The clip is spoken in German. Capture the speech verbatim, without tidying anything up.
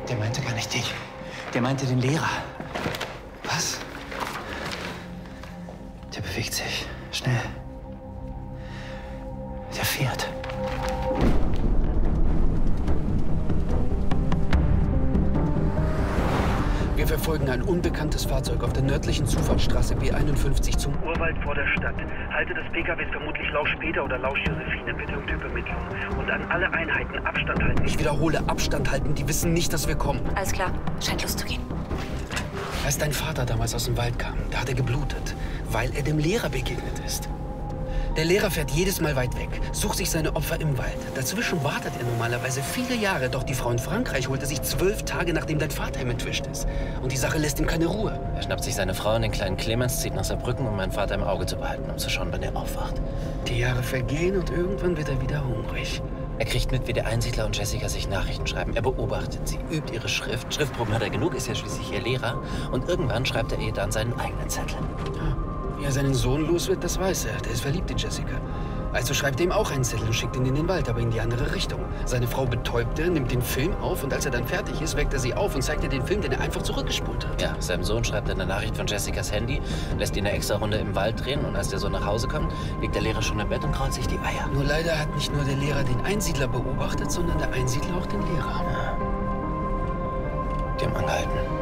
Der meinte gar nicht dich. Der meinte den Lehrer. Was? Der bewegt sich. Schnell. Der fährt. Wir verfolgen ein unbekanntes Fahrzeug auf der nördlichen Zufahrtsstraße B einundfünfzig zum Urwald vor der Stadt. Halte des P K Ws vermutlich Lausch-Peter oder Lausch-Josephine. Bitte um Typermittlung. Und an alle Einheiten Abstand halten. Ich wiederhole, Abstand halten. Die wissen nicht, dass wir kommen. Alles klar. Scheint loszugehen. Als dein Vater damals aus dem Wald kam, da hat er geblutet, weil er dem Lehrer begegnet ist. Der Lehrer fährt jedes Mal weit weg, sucht sich seine Opfer im Wald. Dazwischen wartet er normalerweise viele Jahre, doch die Frau in Frankreich holte sich zwölf Tage, nachdem dein Vater ihm entwischt ist. Und die Sache lässt ihm keine Ruhe. Er schnappt sich seine Frau und den kleinen Clemens, zieht nach Saarbrücken, um meinen Vater im Auge zu behalten, um zu schauen, wann er aufwacht. Die Jahre vergehen und irgendwann wird er wieder hungrig. Er kriegt mit, wie der Einsiedler und Jessica sich Nachrichten schreiben. Er beobachtet sie, übt ihre Schrift. Schriftproben hat er genug, ist ja schließlich ihr Lehrer. Und irgendwann schreibt er ihr dann seinen eigenen Zettel. Ja, wie er seinen Sohn los wird, das weiß er. Der ist verliebt in Jessica. Also schreibt er ihm auch einen Zettel und schickt ihn in den Wald, aber in die andere Richtung. Seine Frau betäubt er, nimmt den Film auf und als er dann fertig ist, weckt er sie auf und zeigt ihr den Film, den er einfach zurückgespult hat. Ja, seinem Sohn schreibt er eine Nachricht von Jessicas Handy, lässt ihn eine extra Runde im Wald drehen und als der Sohn nach Hause kommt, liegt der Lehrer schon im Bett und kraut sich die Eier. Nur leider hat nicht nur der Lehrer den Einsiedler beobachtet, sondern der Einsiedler auch den Lehrer. Ja. Die haben angehalten.